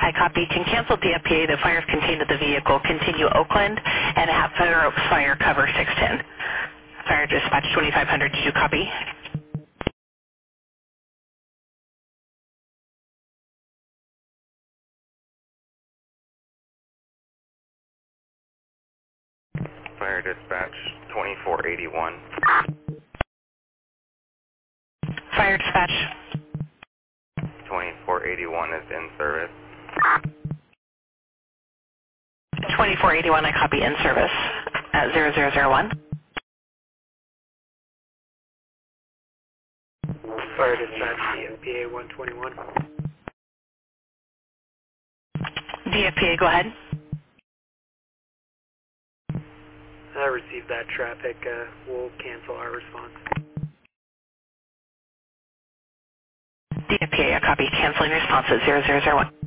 I copy. Can cancel DFPA. The fire is contained at the vehicle. Continue Oakland and have Fair Oaks Fire cover 610. Fire dispatch 2500. Did you copy? Fire dispatch 2481. Fire dispatch 2481 is in service. 2481. I copy in service at 0001. Fire dispatch DFPA 121. DFPA, go ahead. I received that traffic. We'll cancel our response. DFPA, I copy. Canceling response at 0001.